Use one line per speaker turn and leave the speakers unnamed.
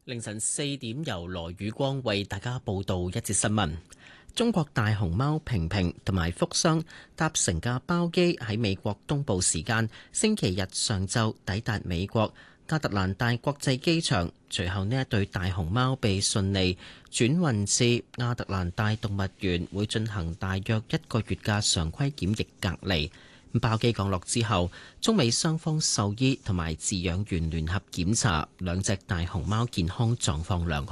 凌晨4點，由羅宇光為大家報道一節新聞。中國大熊貓平平同埋福箱搭乘嘅包機喺美國東部時間星期日上晝抵達美國亞特蘭大國際機場，隨後呢一對大熊貓被順利轉運至亞特蘭大動物園，會進行大約1個月嘅常規檢疫隔離。包機降落之後，中美雙方獸醫同埋飼養員聯合檢查，兩隻大熊貓健康狀況良好。